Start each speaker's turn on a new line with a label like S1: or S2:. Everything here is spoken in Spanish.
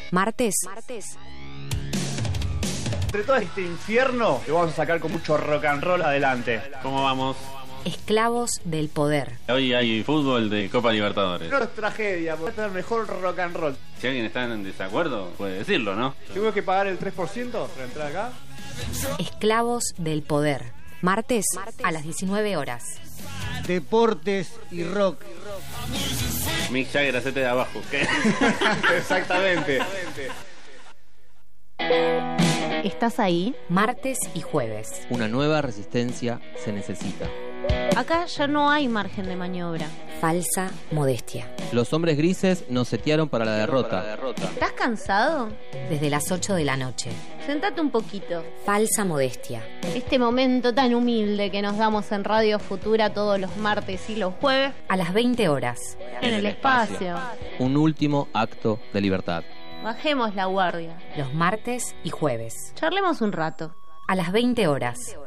S1: Martes.
S2: Entre todo este infierno, lo vamos a sacar con mucho rock and roll adelante.
S3: ¿Cómo vamos?
S1: Esclavos del poder.
S3: Hoy hay fútbol de Copa Libertadores.
S2: No es tragedia, porque es el mejor rock and roll.
S3: Si alguien está en desacuerdo, puede decirlo, ¿no?
S2: ¿Tengo que pagar el 3% para entrar acá?
S1: Esclavos del poder. Martes a las 19 horas.
S4: Deportes y rock.
S3: Mick Jagger, hacete de abajo. ¿Qué?
S2: Exactamente.
S5: ¿Estás ahí?
S1: Martes y jueves.
S6: Una nueva resistencia se necesita.
S5: Acá ya no hay margen de maniobra.
S1: Falsa modestia.
S6: Los hombres grises nos setearon para la derrota.
S5: ¿Estás cansado?
S1: Desde las 8 de la noche.
S5: Sentate un poquito.
S1: Falsa modestia.
S5: Este momento tan humilde que nos damos en Radio Futura todos los martes y los jueves.
S1: A las 20 horas.
S5: En el espacio.
S6: Un último acto de libertad.
S5: Bajemos la guardia.
S1: Los martes y jueves.
S5: Charlemos un rato.
S1: A las 20 horas.